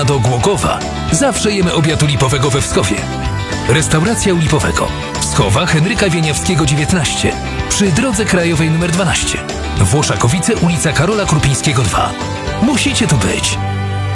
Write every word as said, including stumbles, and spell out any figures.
Północna do Głogowa, zawsze jemy obiad u Lipowego we Wschowie. Restauracja u Lipowego. Wschowa Henryka Wieniawskiego dziewiętnaście, przy drodze krajowej numer dwanaście. Włoszakowice, ulica Karola Krupińskiego dwa. Musicie tu być.